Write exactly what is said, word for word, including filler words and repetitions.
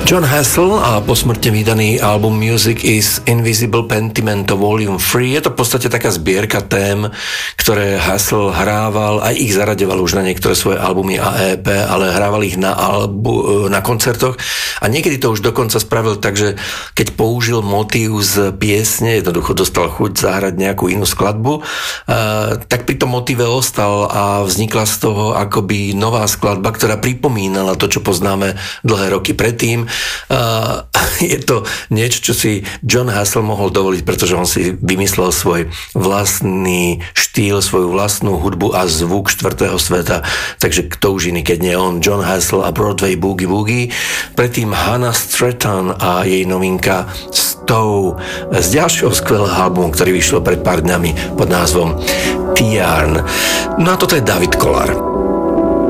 Jon Hassell a posmrtne vydaný album Music is Invisible Pentimento Volume tri. Je to v podstate taká zbierka tém, ktoré Hassell hrával, aj ich zaraďoval už na niektoré svoje albumy a é pé, ale hrával ich na, albu, na koncertoch a niekedy to už dokonca spravil tak, že keď použil motív z piesne, jednoducho dostal chuť zahrať nejakú inú skladbu, tak pri tom motíve ostal a vznikla z toho akoby nová skladba, ktorá pripomínala to, čo poznáme dlhé roky predtým. Uh, je to niečo, čo si Jon Hassell mohol dovoliť, pretože on si vymyslel svoj vlastný štýl, svoju vlastnú hudbu a zvuk štvrtého sveta, takže kto už iný, keď nie on, Jon Hassell a Broadway Boogie Woogie. Predtým Hannah Stratton a jej novinka Stowe z ďalšieho skvelého albumu, ktorý vyšiel pred pár dňami pod názvom Tiarn. No a toto je David Kollár.